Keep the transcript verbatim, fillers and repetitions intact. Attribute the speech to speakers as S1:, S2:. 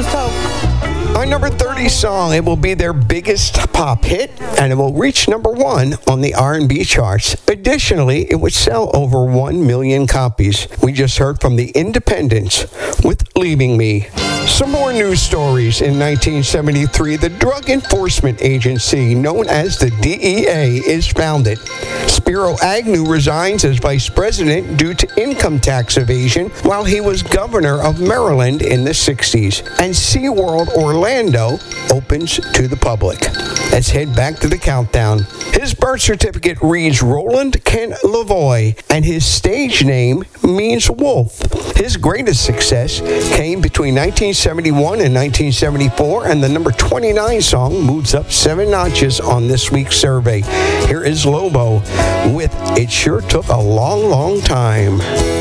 S1: his toe.
S2: Our number thirty song, it will be their biggest pop hit, and it will reach number one on the R and B charts. Additionally, it would sell over one million copies. We just heard from the Independents with Leaving Me. Some more news stories. In nineteen seventy-three, the Drug Enforcement Agency, known as the D E A, is founded. Spiro Agnew resigns as vice president due to income tax evasion while he was governor of Maryland in the sixties. And SeaWorld Orlando opens to the public. Let's head back to the countdown. His birth certificate reads Roland Kent Lavoie, and his stage name means wolf. His greatest success came between nineteen seventy-one and nineteen seventy-four, and the number twenty-nine song moves up seven notches on this week's survey. Here is Lobo with It Sure Took a Long, Long Time.